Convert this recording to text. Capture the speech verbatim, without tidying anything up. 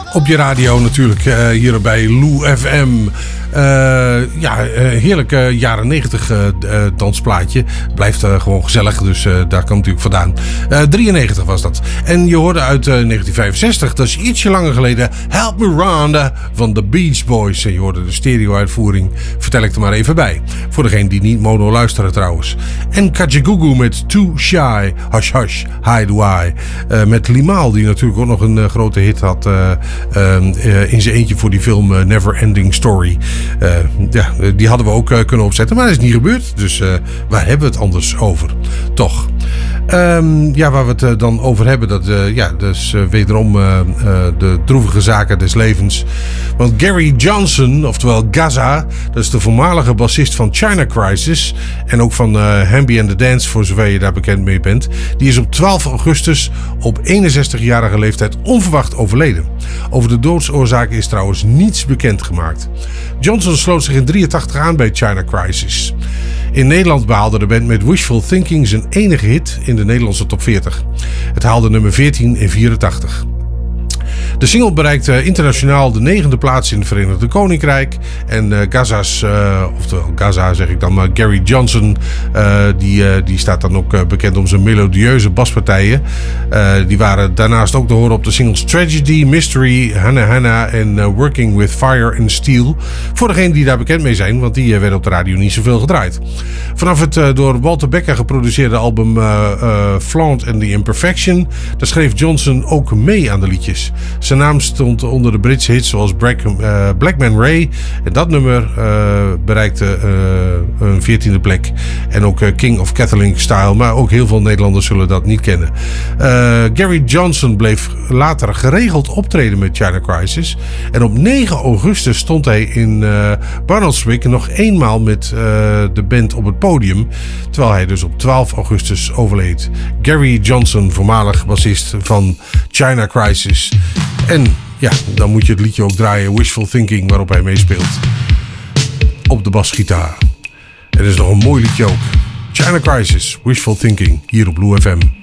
Op je radio natuurlijk, uh, hier bij Lou F M. Uh, ja, uh, heerlijk uh, jaren negentig uh, uh, dansplaatje. Blijft uh, gewoon gezellig, dus uh, daar komt natuurlijk vandaan. Uh, drieënnegentig was dat. En je hoorde uit uh, negentien vijfenzestig, dat is ietsje langer geleden, Help Me Rhonda van The Beach Boys. En je hoorde de stereo-uitvoering, vertel ik er maar even bij. Voor degene die niet mono luisteren trouwens. En Kajagoogoo met Too Shy, Hush Hush, Hi Do I. Uh, met Limaal, die natuurlijk ook nog een uh, grote hit had uh, uh, uh, in zijn eentje voor die film uh, Never Ending Story. Uh, ja, die hadden we ook uh, kunnen opzetten, maar dat is niet gebeurd. Dus uh, waar hebben we het anders over? Toch. Um, ja, waar we het uh, dan over hebben, dat uh, ja, dus uh, wederom uh, uh, de droevige zaken des levens. Want Gary Johnson, oftewel Gaza, dat is de voormalige bassist van China Crisis en ook van uh, Hamby and the Dance, voor zover je daar bekend mee bent. Die is op twaalf augustus op eenenzestigjarige leeftijd onverwacht overleden. Over de doodsoorzaak is trouwens niets bekendgemaakt. Johnson sloot zich in drieëntachtig aan bij China Crisis. In Nederland behaalde de band met Wishful Thinking zijn enige hit in de Nederlandse top veertig. Het haalde nummer veertien in vierentachtig. De single bereikte internationaal de negende plaats in het Verenigd Koninkrijk. En uh, Gaza's, uh, oftewel Gaza zeg ik dan maar, Gary Johnson, uh, die, uh, die staat dan ook uh, bekend om zijn melodieuze baspartijen. Uh, die waren daarnaast ook te horen op de singles Tragedy, Mystery, Hannah Hannah en uh, Working with Fire and Steel. Voor degenen die daar bekend mee zijn, want die uh, werden op de radio niet zoveel gedraaid. Vanaf het uh, door Walter Becker geproduceerde album uh, uh, Flaunt and the Imperfection, daar schreef Johnson ook mee aan de liedjes. Zijn naam stond onder de Britse hits zoals Black, uh, Black Man Ray. En dat nummer uh, bereikte uh, een veertiende plek. En ook uh, King of Catholic Style. Maar ook heel veel Nederlanders zullen dat niet kennen. Uh, Gary Johnson bleef later geregeld optreden met China Crisis. En op negen augustus stond hij in uh, Barnoldswick nog eenmaal met uh, de band op het podium. Terwijl hij dus op twaalf augustus overleed. Gary Johnson, voormalig bassist van China Crisis. En ja, dan moet je het liedje ook draaien, Wishful Thinking, waarop hij meespeelt. Op de basgitaar. En dat is nog een mooi liedje ook. China Crisis, Wishful Thinking, hier op Lou F M.